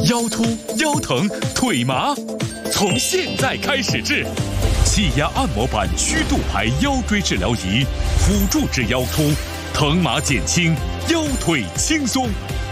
腰突、腰疼、腿麻，从现在开始治。气压按摩板曲度牌腰椎治疗仪，辅助治腰突，疼麻减轻，腰腿轻松。